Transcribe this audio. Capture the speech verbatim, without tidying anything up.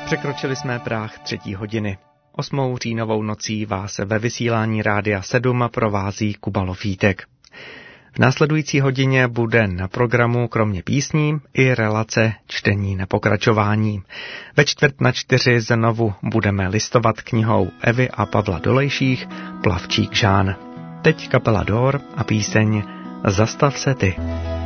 Překročili jsme práh třetí hodiny. Osmou říjnovou nocí vás ve vysílání Rádia sedm provází Kuba Lofítek. V následující hodině bude na programu kromě písní i relace čtení na pokračování. Ve čtvrt na čtyři znovu budeme listovat knihou Evy a Pavla Dolejších Plavčík Žán. Teď kapela Dor a píseň Zastav se ty.